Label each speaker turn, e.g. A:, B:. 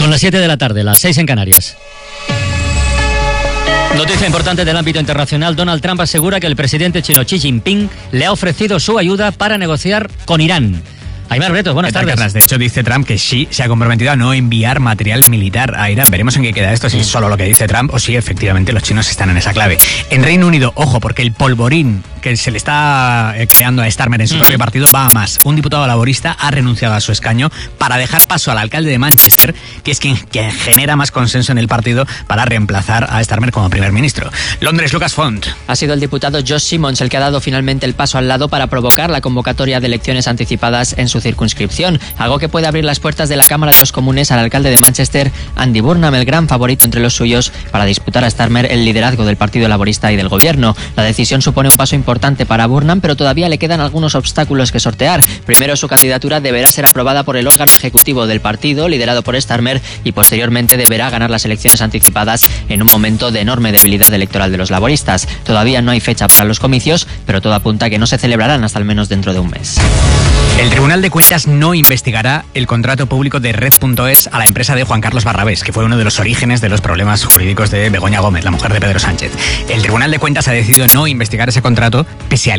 A: Son las 7 de la tarde, las 6 en Canarias. Noticia importante del ámbito internacional. Donald Trump asegura que el presidente chino Xi Jinping le ha ofrecido su ayuda para negociar con Irán. Aymar Bretos, buenas tardes.
B: De hecho, dice Trump que Xi se ha comprometido a no enviar material militar a Irán. Veremos en qué queda esto, si es solo lo que dice Trump o si efectivamente los chinos están en esa clave. En Reino Unido, ojo, porque el polvorín que se le está creando a Starmer en su propio partido va a más. Un diputado laborista ha renunciado a su escaño para dejar paso al alcalde de Manchester, que es quien genera más consenso en el partido para reemplazar a Starmer como primer ministro. Londres, Lucas Font.
C: Ha sido el diputado Josh Simmons el que ha dado finalmente el paso al lado para provocar la convocatoria de elecciones anticipadas en su circunscripción, algo que puede abrir las puertas de la Cámara de los Comunes al alcalde de Manchester, Andy Burnham, el gran favorito entre los suyos para disputar a Starmer el liderazgo del Partido Laborista y del gobierno. La decisión supone un paso importante para Burnham, pero todavía le quedan algunos obstáculos que sortear. Primero, su candidatura deberá ser aprobada por el órgano ejecutivo del partido, liderado por Starmer, y posteriormente deberá ganar las elecciones anticipadas en un momento de enorme debilidad electoral de los laboristas. Todavía no hay fecha para los comicios, pero todo apunta a que no se celebrarán hasta al menos dentro de un mes.
B: El Tribunal de Cuentas no investigará el contrato público de Red.es a la empresa de Juan Carlos Barrabés, que fue uno de los orígenes de los problemas jurídicos de Begoña Gómez, la mujer de Pedro Sánchez. El Tribunal de Cuentas ha decidido no investigar ese contrato, pese a